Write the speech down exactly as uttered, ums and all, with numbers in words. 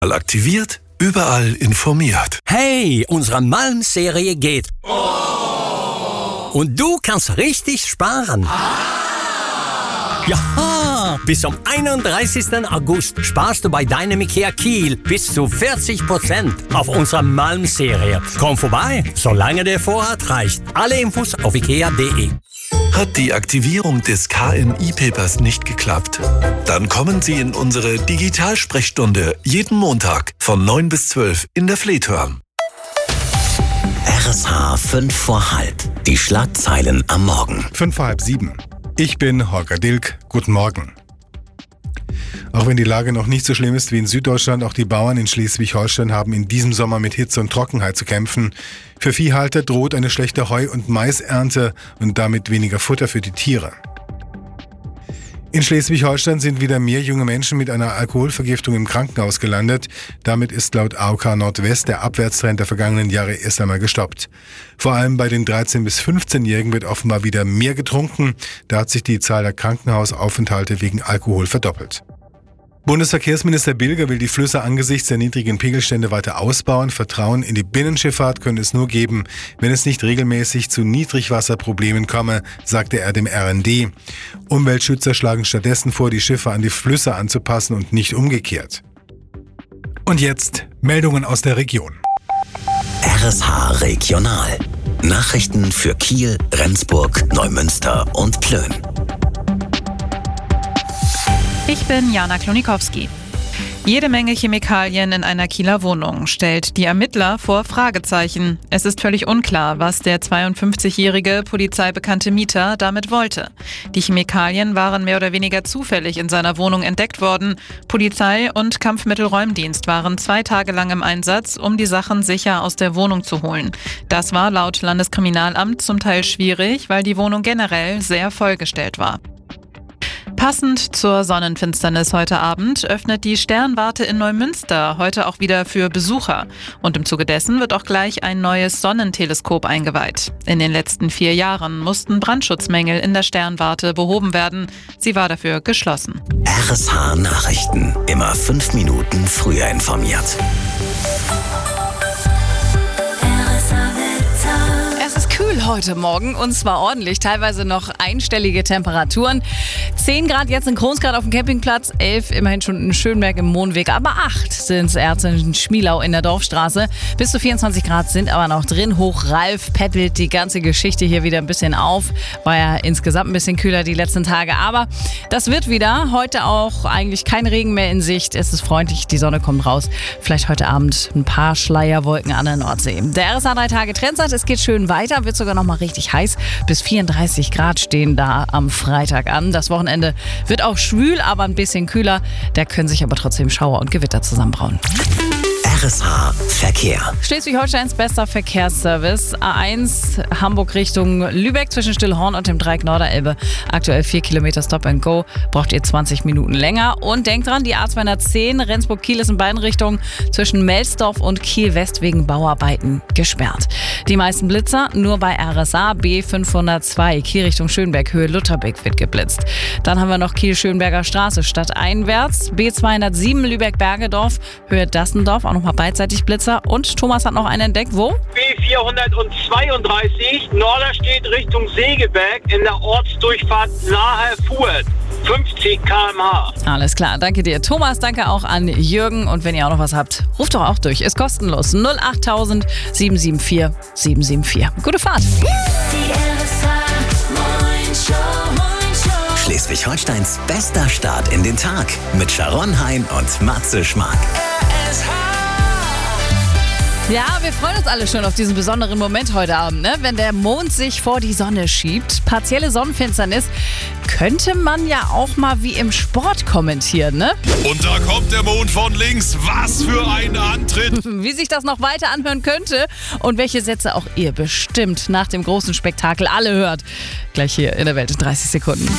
Aktiviert, überall informiert. Hey, unsere Malm-Serie geht. Oh. Und du kannst richtig sparen. Ah. Ja, bis zum einunddreißigsten August sparst du bei deinem IKEA Kiel bis zu vierzig Prozent auf unserer Malm-Serie. Komm vorbei, solange der Vorrat reicht. Alle Infos auf ikea punkt de. Hat die Aktivierung des K N I-Papers nicht geklappt? Dann kommen Sie in unsere Digitalsprechstunde jeden Montag von neun bis zwölf in der Fleetörn. R S H fünf vor halb. Die Schlagzeilen am Morgen. Fünf vor halb sieben. Ich bin Holger Dilk. Guten Morgen. Auch wenn die Lage noch nicht so schlimm ist wie in Süddeutschland, auch die Bauern in Schleswig-Holstein haben in diesem Sommer mit Hitze und Trockenheit zu kämpfen. Für Viehhalter droht eine schlechte Heu- und Maisernte und damit weniger Futter für die Tiere. In Schleswig-Holstein sind wieder mehr junge Menschen mit einer Alkoholvergiftung im Krankenhaus gelandet. Damit ist laut A O K Nordwest der Abwärtstrend der vergangenen Jahre erst einmal gestoppt. Vor allem bei den dreizehn- bis fünfzehnjährigen wird offenbar wieder mehr getrunken. Da hat sich die Zahl der Krankenhausaufenthalte wegen Alkohol verdoppelt. Bundesverkehrsminister Bilger will die Flüsse angesichts der niedrigen Pegelstände weiter ausbauen. Vertrauen in die Binnenschifffahrt könne es nur geben, wenn es nicht regelmäßig zu Niedrigwasserproblemen komme, sagte er dem R N D. Umweltschützer schlagen stattdessen vor, die Schiffe an die Flüsse anzupassen und nicht umgekehrt. Und jetzt Meldungen aus der Region. R S H Regional. Nachrichten für Kiel, Rendsburg, Neumünster und Plön. Ich bin Jana Klonikowski. Jede Menge Chemikalien in einer Kieler Wohnung stellt die Ermittler vor Fragezeichen. Es ist völlig unklar, was der zweiundfünfzigjährige polizeibekannte Mieter damit wollte. Die Chemikalien waren mehr oder weniger zufällig in seiner Wohnung entdeckt worden. Polizei und Kampfmittelräumdienst waren zwei Tage lang im Einsatz, um die Sachen sicher aus der Wohnung zu holen. Das war laut Landeskriminalamt zum Teil schwierig, weil die Wohnung generell sehr vollgestellt war. Passend zur Sonnenfinsternis heute Abend öffnet die Sternwarte in Neumünster heute auch wieder für Besucher. Und im Zuge dessen wird auch gleich ein neues Sonnenteleskop eingeweiht. In den letzten vier Jahren mussten Brandschutzmängel in der Sternwarte behoben werden. Sie war dafür geschlossen. R S H Nachrichten. Immer fünf Minuten früher informiert. Kühl heute Morgen und zwar ordentlich, teilweise noch einstellige Temperaturen. zehn Grad jetzt in Kronsgrad auf dem Campingplatz, elf immerhin schon in Schönberg im Mohnweg, aber acht sind es erst in Schmielau in der Dorfstraße. Bis zu vierundzwanzig Grad sind aber noch drin. Hoch Ralf peddelt die ganze Geschichte hier wieder ein bisschen auf. War ja insgesamt ein bisschen kühler die letzten Tage, aber das wird wieder. Heute auch eigentlich kein Regen mehr in Sicht. Es ist freundlich, die Sonne kommt raus. Vielleicht heute Abend ein paar Schleierwolken an der Nordsee. Der R S H drei Tage Trendsat, es geht schön weiter. Wird sogar noch mal richtig heiß. Bis vierunddreißig Grad stehen da am Freitag an. Das Wochenende wird auch schwül, aber ein bisschen kühler. Da können sich aber trotzdem Schauer und Gewitter zusammenbrauen. R S H Verkehr. Schleswig-Holsteins bester Verkehrsservice. A eins Hamburg Richtung Lübeck zwischen Stillhorn und dem Dreieck Norderelbe. Aktuell vier Kilometer Stop and Go. Braucht ihr zwanzig Minuten länger. Und denkt dran, die A zweihundertzehn Rendsburg-Kiel ist in beiden Richtungen zwischen Melsdorf und Kiel-West wegen Bauarbeiten gesperrt. Die meisten Blitzer nur bei R S A B fünfhundertzwei. Kiel Richtung Schönberg, Höhe Lutherbeck wird geblitzt. Dann haben wir noch Kiel-Schönberger Straße stadteinwärts. B zweihundertsieben Lübeck-Bergedorf, Höhe Dassendorf, auch nochmal beidseitig Blitzer. Und Thomas hat noch einen entdeckt, wo? B vierhundertzweiunddreißig, Norderstedt Richtung Segeberg in der Ortsdurchfahrt nahe Furt. fünfzig Kilometer pro Stunde. Alles klar, danke dir. Thomas, danke auch an Jürgen. Und wenn ihr auch noch was habt, ruft doch auch durch. Ist kostenlos. null achttausend sieben sieben vier sieben sieben vier. Gute Fahrt. Schleswig-Holsteins bester Start in den Tag mit Sharon Hein und Matze Schmark. Ja, wir freuen uns alle schon auf diesen besonderen Moment heute Abend, ne? Wenn der Mond sich vor die Sonne schiebt. Partielle Sonnenfinsternis könnte man ja auch mal wie im Sport kommentieren, ne? Und da kommt der Mond von links. Was für ein Antritt! Wie sich das noch weiter anhören könnte und welche Sätze auch ihr bestimmt nach dem großen Spektakel alle hört. Gleich hier in der Welt in dreißig Sekunden.